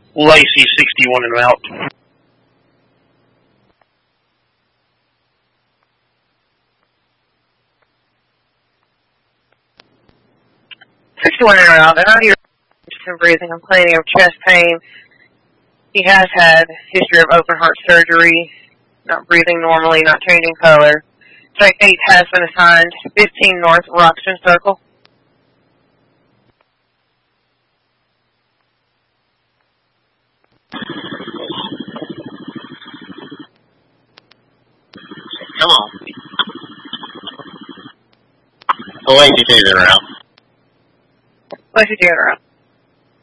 Lacey 61 and out. And I hear some breathing, complaining of chest pain. He has had history of open heart surgery, not breathing normally, not changing color. Strike 8 has been assigned 15 North Roxton Circle. Come on. Lacey 2 out. Lacey 2 out.